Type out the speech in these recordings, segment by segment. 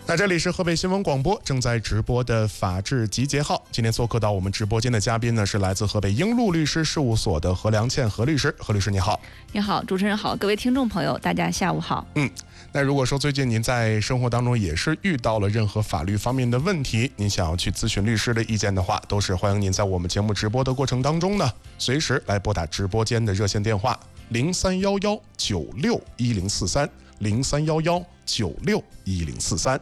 那这里是河北新闻广播正在直播的法治集结号。今天做客到我们直播间的嘉宾呢，是来自河北英路律师事务所的何良倩何律师。何律师你好。 你好，主持人好，各位听众朋友大家下午好。 那如果说最近您在生活当中也是遇到了任何法律方面的问题，您想要去咨询律师的意见的话，都是欢迎您在我们节目直播的过程当中呢，随时来拨打直播间的热线电话03119610430311961043。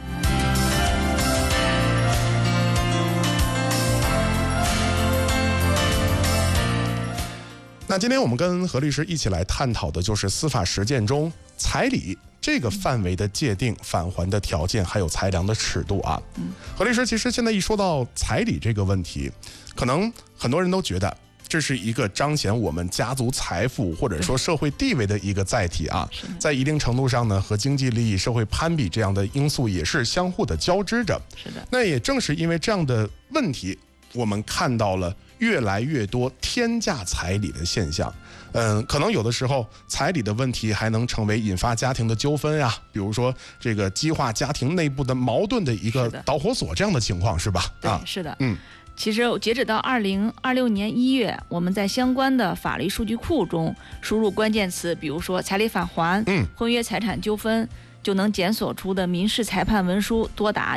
那今天我们跟何律师一起来探讨的就是司法实践中彩礼这个范围的界定、返还的条件，还有裁量的尺度啊。何律师，其实现在一说到彩礼这个问题，可能很多人都觉得这是一个彰显我们家族财富或者说社会地位的一个载体啊，在一定程度上呢，和经济利益、社会攀比这样的因素也是相互的交织着。 是的。 那也正是因为这样的问题，我们看到了越来越多天价彩礼的现象。可能有的时候彩礼的问题还能成为引发家庭的纠纷啊，比如说这个激化家庭内部的矛盾的一个导火索，这样的情况是吧？ 对，是的。其实截止到2026年1月，我们在相关的法律数据库中输入关键词，比如说彩礼返还、婚约财产纠纷，就能检索出的民事裁判文书多达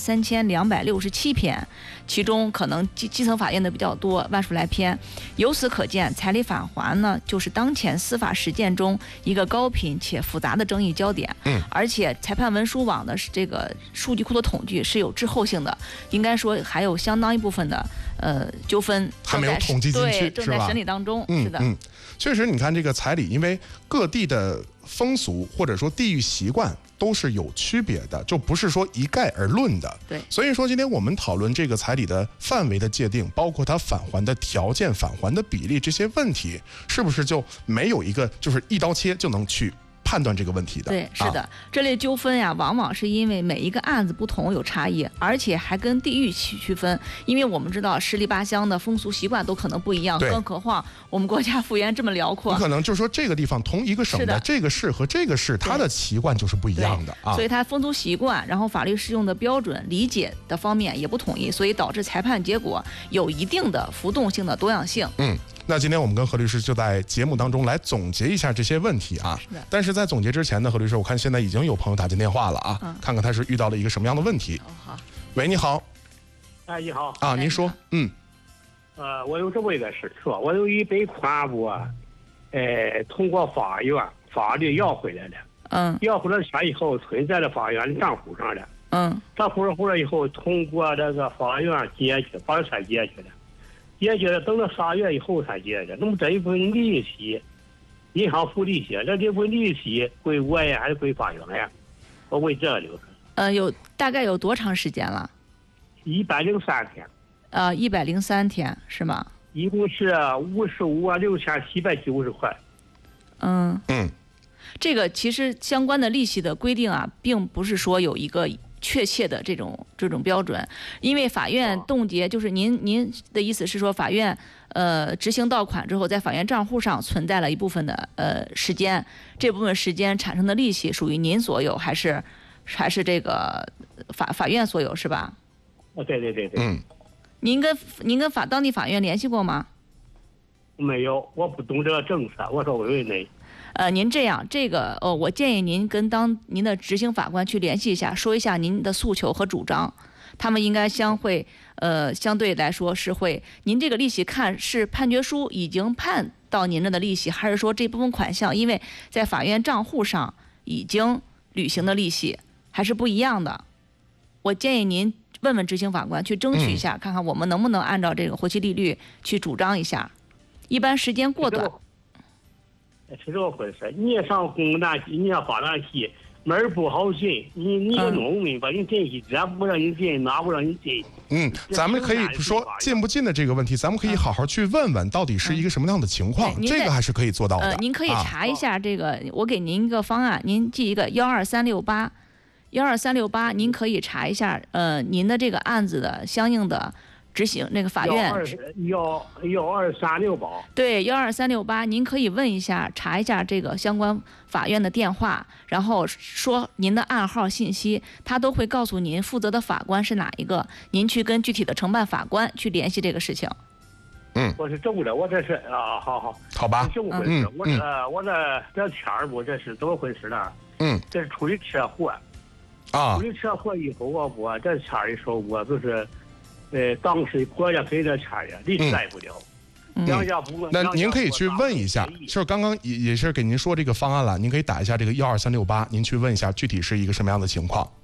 13267篇，其中可能基层法院的比较多，万数来篇。由此可见，彩礼返还呢，就是当前司法实践中一个高频且复杂的争议焦点。而且裁判文书网的这个数据库的统计是有滞后性的，应该说还有相当一部分的纠纷还没有统计进去， 正在审理当中。是的。 确实，你看这个彩礼，因为各地的风俗或者说地域习惯都是有区别的，就不是说一概而论的。 对， 所以说今天我们讨论这个彩礼的范围的界定，包括它返还的条件、返还的比例这些问题，是不是就没有一个就是一刀切就能去判断这个问题的？ 对，是的。这类纠纷呀，往往是因为每一个案子不同有差异，而且还跟地域区分。因为我们知道十里八乡的风俗习惯都可能不一样，更何况我们国家幅员这么辽阔， 不可能就是说这个地方同一个省的这个市和这个市，它的习惯就是不一样的啊。 所以它风俗习惯，然后法律适用的标准、理解的方面也不统一，所以导致裁判结果有一定的浮动性的多样性。 那今天我们跟何律师就在节目当中来总结一下这些问题啊。但是在总结之前呢，何律师，我看现在已经有朋友打进电话了啊，看看他是遇到了一个什么样的问题。 好。 喂，你好。 你好。 您说。 我有这么一个事，是吧？我有一笔款物啊，通过法律要回来了。要回来钱以后存在了法院的账户上了。账户上回来以后，通过这个法院解决，法院才解决了。等到3月以后才解决。那么这一部分利息，银行付利息，这部分利息归我呀，还是归法院呀？我问这个流程。 大概有多长时间了 ？103天。 103天是吗？ 一共是556790块。 这个其实相关的利息的规定啊，并不是说有一个确切的这种标准，因为法院冻结，就是您的意思是说，法院执行到款之后，在法院账户上存在了一部分的时间，这部分时间产生的利息属于您所有，还是这个法院所有，是吧？ 对。 您跟当地法院联系过吗？ 没有，我不懂这个政策，我说我问你。 您这样，我建议您跟您的执行法官去联系一下，说一下您的诉求和主张，他们应该相对来说是会，您这个利息看是判决书已经判到您这的利息，还是说这部分款项因为在法院账户上已经履行的利息，还是不一样的。我建议您问问执行法官，去争取一下，看看我们能不能按照这个活期利率去主张一下。一般时间过短。 是这么回事，你上公安局，你上法院去，门不好进，你个农民吧，你进去，这不让你进，那不让你进。 咱们可以说进不进的这个问题，咱们可以好好去问问，到底是一个什么样的情况，这个还是可以做到的。 您可以查一下这个，我给您一个方案，您记一个12368，您可以查一下，您的这个案子的相应的执行那个法院 12368， 对12368，您可以问一下，查一下这个相关法院的电话，然后说您的暗号信息，他都会告诉您负责的法官是哪一个，您去跟具体的承办法官去联系这个事情。 我是中午的，我这是好吧， 这么回事。我这天儿不，这是怎么回事呢？这是出去车祸啊，出去车祸以后我这钱的时候我就是。当时国家给这钱呀，历史来不了。 那您可以去问一下，就是刚刚也是给您说这个方案了，您可以打一下这个12368，您去问一下具体是一个什么样的情况。